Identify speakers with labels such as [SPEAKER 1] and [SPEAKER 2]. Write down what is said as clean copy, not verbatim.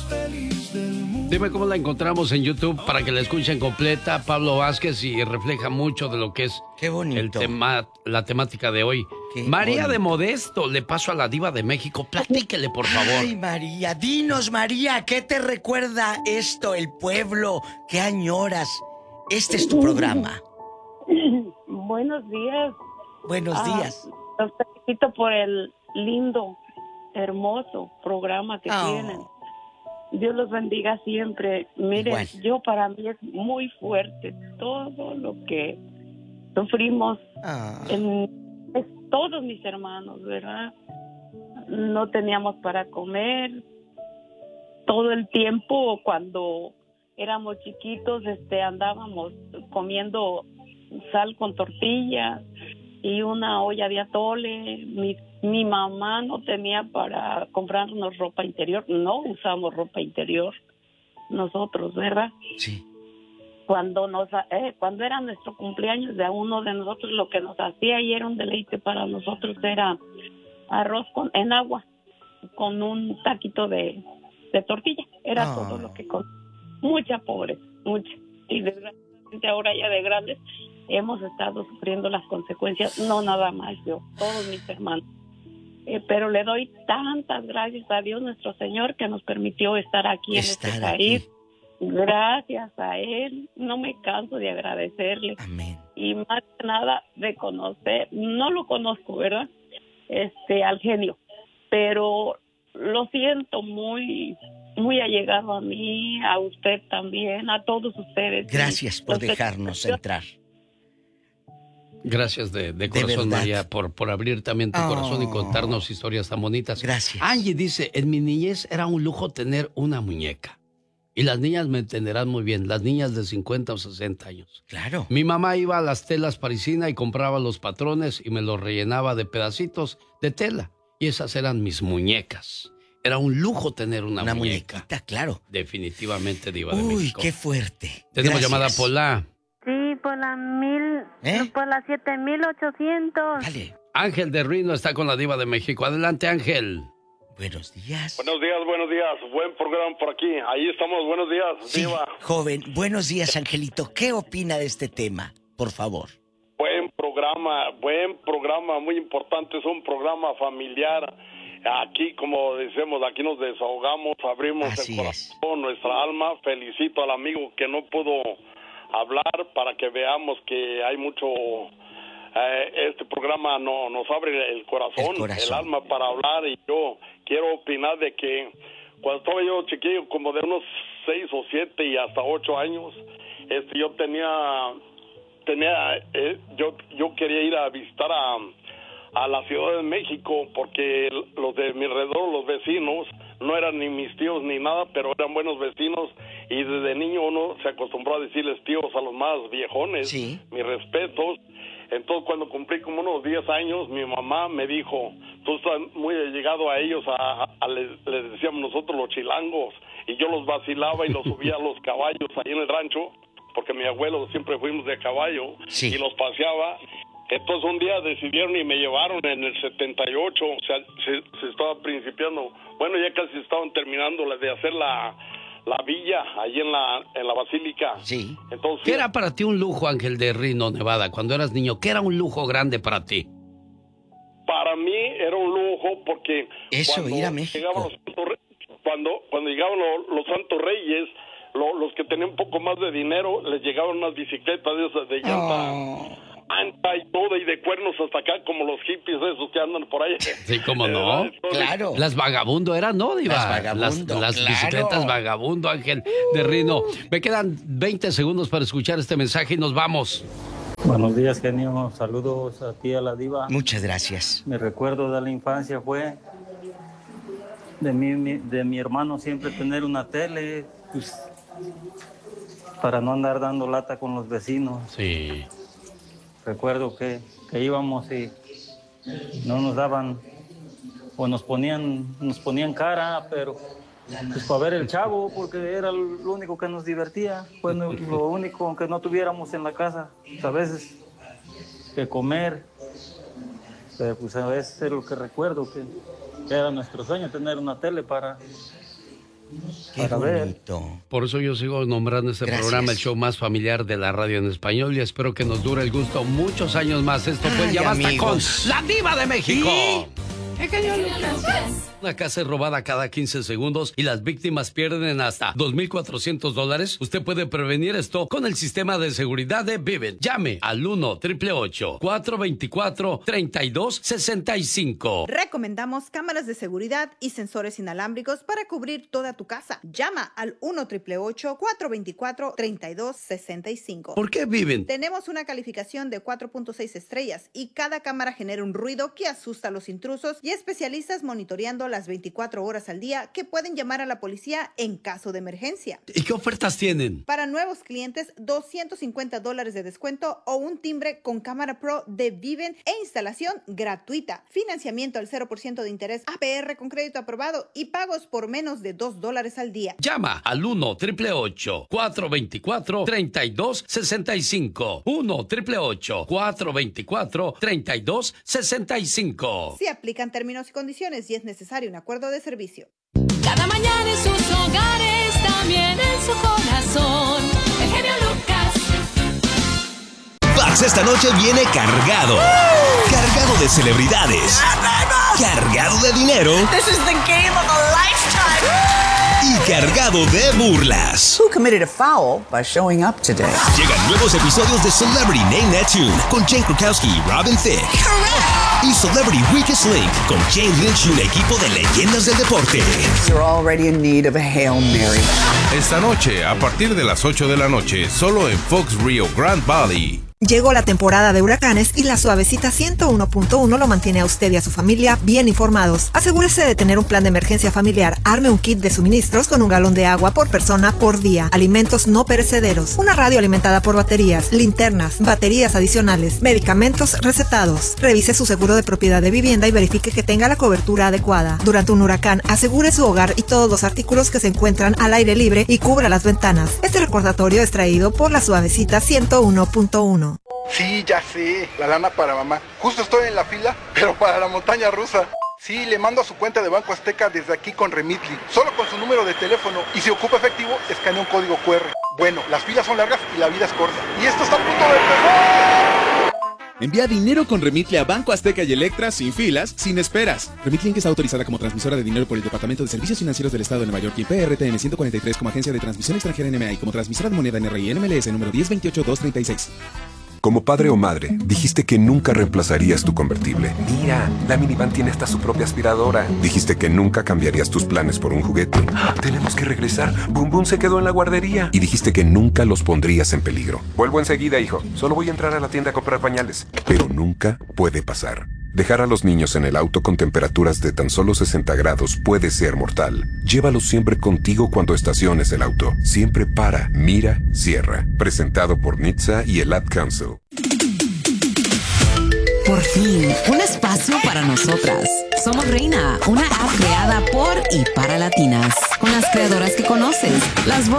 [SPEAKER 1] Dime cómo la encontramos en YouTube para que la escuchen completa. Pablo Vázquez, y refleja mucho de lo que es
[SPEAKER 2] Qué bonito.
[SPEAKER 1] el tema, la temática de hoy. María bonito. De Modesto, le paso a la diva de México. Platíquele, por favor.
[SPEAKER 2] Ay, María, dinos, María, ¿qué te recuerda esto, el pueblo? ¿Qué añoras? Este es tu programa.
[SPEAKER 3] Buenos días.
[SPEAKER 2] Buenos días.
[SPEAKER 3] Los felicito por el lindo, hermoso programa que tienen. Dios los bendiga siempre. Miren, para mí es muy fuerte todo lo que sufrimos todos mis hermanos, ¿verdad? No teníamos para comer. Todo el tiempo cuando éramos chiquitos, andábamos comiendo sal con tortilla y una olla de atole. Mi mamá no tenía para comprarnos ropa interior. No usamos ropa interior nosotros, ¿verdad?
[SPEAKER 2] Sí.
[SPEAKER 3] Cuando era nuestro cumpleaños de uno de nosotros, lo que nos hacía y era un deleite para nosotros era arroz en agua con un taquito de tortilla. Era todo lo que con mucha pobreza, mucha. Y desgraciadamente ahora ya de grandes hemos estado sufriendo las consecuencias, no nada más yo, todos mis hermanos. Pero le doy tantas gracias a Dios nuestro Señor que nos permitió estar aquí en este país. Gracias a Él, no me canso de agradecerle.
[SPEAKER 2] Amén.
[SPEAKER 3] Y más que nada de conocer, no lo conozco, ¿verdad? Al genio, pero lo siento muy, muy allegado a mí, a usted también, a todos ustedes.
[SPEAKER 2] Gracias por dejarnos entrar.
[SPEAKER 1] Gracias de corazón, María, por abrir también tu corazón y contarnos historias tan bonitas.
[SPEAKER 2] Gracias.
[SPEAKER 1] Angie dice, en mi niñez era un lujo tener una muñeca. Y las niñas me entenderán muy bien, las niñas de 50 o 60 años.
[SPEAKER 2] Claro.
[SPEAKER 1] Mi mamá iba a las telas parisina y compraba los patrones y me los rellenaba de pedacitos de tela. Y esas eran mis muñecas. Era un lujo tener una
[SPEAKER 2] muñequita, claro.
[SPEAKER 1] Definitivamente, diva de México.
[SPEAKER 2] Uy, qué fuerte.
[SPEAKER 1] Tenemos llamada Pola.
[SPEAKER 4] Sí, por la 7800.
[SPEAKER 2] Dale.
[SPEAKER 1] Ángel de Rino está con la diva de México. Adelante, Ángel.
[SPEAKER 2] Buenos días.
[SPEAKER 5] Buenos días. Buen programa por aquí. Ahí estamos. Buenos días,
[SPEAKER 2] sí, diva. Joven, buenos días, Angelito. ¿Qué opina de este tema, por favor?
[SPEAKER 5] Buen programa, muy importante. Es un programa familiar. Aquí, como decimos, aquí nos desahogamos, abrimos el corazón, nuestra alma. Felicito al amigo que no pudo hablar para que veamos que hay mucho... este programa nos abre el corazón, el alma para hablar, y yo quiero opinar de que cuando estaba yo chiquillo, como de unos 6 o 7 y hasta 8 años, yo yo quería ir a visitar a la Ciudad de México, porque los de mi alrededor, los vecinos, no eran ni mis tíos ni nada, pero eran buenos vecinos, y desde niño uno se acostumbró a decirles tíos a los más viejones.
[SPEAKER 2] Sí.
[SPEAKER 5] Mis respetos. Entonces, cuando cumplí como unos 10 años, mi mamá me dijo, tú estás muy allegado a ellos, les decíamos nosotros los chilangos, y yo los vacilaba y los subía a los caballos ahí en el rancho, porque mi abuelo siempre fuimos de caballo,
[SPEAKER 2] sí,
[SPEAKER 5] y los paseaba. Entonces un día decidieron y me llevaron en el 78, o sea, se estaba principiando, bueno, ya casi estaban terminando de hacer la villa ahí en la basílica.
[SPEAKER 2] Sí.
[SPEAKER 5] Entonces,
[SPEAKER 1] ¿qué era para ti un lujo, Ángel de Reno, Nevada, cuando eras niño? ¿Qué era un lujo grande para ti?
[SPEAKER 5] Para mí era un lujo porque
[SPEAKER 2] ir a México.
[SPEAKER 5] Cuando llegaban los Santos Reyes, los que tenían un poco más de dinero, les llegaban unas bicicletas de esas de llanta ancha y todo, y de cuernos hasta acá, como los hippies esos que andan por ahí.
[SPEAKER 1] Sí, ¿cómo no?
[SPEAKER 5] Entonces,
[SPEAKER 2] claro.
[SPEAKER 1] Las vagabundo eran, ¿no, diva? Las
[SPEAKER 2] claro.
[SPEAKER 1] bicicletas vagabundo, Ángel de Rino. Me quedan 20 segundos para escuchar este mensaje y nos vamos.
[SPEAKER 6] Buenos días, genio. Saludos a ti, a la diva.
[SPEAKER 2] Muchas gracias.
[SPEAKER 6] Mi recuerdo de la infancia fue de mi hermano siempre tener una tele, pues, para no andar dando lata con los vecinos.
[SPEAKER 1] Sí.
[SPEAKER 6] Recuerdo que íbamos y no nos daban, o nos ponían cara, pero pues para ver el Chavo, porque era lo único que nos divertía, pues lo único que no tuviéramos en la casa, pues, a veces que comer, pero pues a veces es lo que recuerdo, que era nuestro sueño tener una tele para
[SPEAKER 2] Qué bonito.
[SPEAKER 1] Por eso yo sigo nombrando este programa el show más familiar de la radio en español y espero que nos dure el gusto muchos años más. Esto fue Ya Basta con la Diva de México. Una casa es robada cada 15 segundos y las víctimas pierden hasta $2,400. Usted puede prevenir esto con el sistema de seguridad de Vivint. Llame al 1-888-424-3265.
[SPEAKER 7] Recomendamos cámaras de seguridad y sensores inalámbricos para cubrir toda tu casa. Llama al 1-888-424-3265.
[SPEAKER 1] ¿Por qué Vivint?
[SPEAKER 7] Tenemos una calificación de 4.6 estrellas y cada cámara genera un ruido que asusta a los intrusos y especialistas monitoreando las 24 horas al día que pueden llamar a la policía en caso de emergencia.
[SPEAKER 1] ¿Y qué ofertas tienen?
[SPEAKER 7] Para nuevos clientes, $250 de descuento o un timbre con cámara pro de Vivint e instalación gratuita. Financiamiento al 0% de interés APR con crédito aprobado y pagos por menos de $2 al día.
[SPEAKER 1] Llama al 1-888-424-3265. 1-888-424-3265.
[SPEAKER 7] Se aplican términos y condiciones y es necesario un acuerdo de servicio.
[SPEAKER 8] Cada mañana en sus hogares, también en su corazón. El genio Lucas.
[SPEAKER 9] Pax esta noche viene cargado. Cargado de celebridades. Cargado de dinero.
[SPEAKER 10] This is the game of a lifetime.
[SPEAKER 9] Y cargado de burlas.
[SPEAKER 10] Who committed a foul by showing up today?
[SPEAKER 9] Llegan nuevos episodios de Celebrity Name That Tune con Jane Krakowski y Robin Thicke.
[SPEAKER 10] Correct.
[SPEAKER 9] Y Celebrity Weakest Link con Jane Lynch y un equipo de leyendas del deporte.
[SPEAKER 10] You're already in need of a Hail Mary.
[SPEAKER 11] Esta noche, a partir de las 8 de la noche, solo en Fox Rio Grand Valley.
[SPEAKER 12] Llegó la temporada de huracanes y la Suavecita 101.1 lo mantiene a usted y a su familia bien informados. Asegúrese de tener un plan de emergencia familiar. Arme un kit de suministros con un galón de agua por persona por día. Alimentos no perecederos. Una radio alimentada por baterías, linternas, baterías adicionales, medicamentos recetados. Revise su seguro de propiedad de vivienda y verifique que tenga la cobertura adecuada. Durante un huracán, asegure su hogar y todos los artículos que se encuentran al aire libre y cubra las ventanas. Este recordatorio es traído por la Suavecita 101.1.
[SPEAKER 13] Sí, ya sé, la lana para mamá. Justo estoy en la fila, pero para la montaña rusa. Sí, le mando a su cuenta de Banco Azteca desde aquí con Remitly. Solo con su número de teléfono. Y si ocupa efectivo, escanea un código QR. Bueno, las filas son largas y la vida es corta. Y esto está a punto de empezar.
[SPEAKER 14] Envía dinero con Remitly a Banco Azteca y Electra sin filas, sin esperas. Remitly está autorizada como transmisora de dinero por el Departamento de Servicios Financieros del Estado de Nueva York y PRTN 143 como agencia de transmisión extranjera NMA y como transmisora de moneda NRI NMLS número 1028236.
[SPEAKER 15] Como padre o madre, dijiste que nunca reemplazarías tu convertible. Mira, la minivan tiene hasta su propia aspiradora. Dijiste que nunca cambiarías tus planes por un juguete. Tenemos que regresar. Bum Bum se quedó en la guardería. Y dijiste que nunca los pondrías en peligro. Vuelvo enseguida, hijo. Solo voy a entrar a la tienda a comprar pañales. Pero nunca puede pasar. Dejar a los niños en el auto con temperaturas de tan solo 60 grados puede ser mortal. Llévalos siempre contigo cuando estaciones el auto. Siempre para, mira, cierra. Presentado por NHTSA y el Ad Council.
[SPEAKER 16] Por fin, un espacio para nosotras. Somos Reina, una app creada por y para latinas. Con las creadoras que conoces, las